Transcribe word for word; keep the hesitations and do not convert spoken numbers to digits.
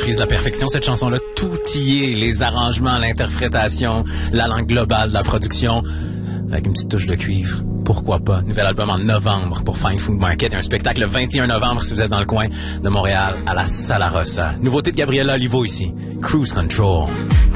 maîtrise de la perfection, cette chanson-là. Tout y est, les arrangements, l'interprétation, la langue globale de la production, avec une petite touche de cuivre. Pourquoi pas? Nouvel album en novembre pour Fine Food Market et un spectacle le vingt et un novembre si vous êtes dans le coin de Montréal à la Sala Rossa. Nouveauté de Gabriela Olivo ici. Cruise Control.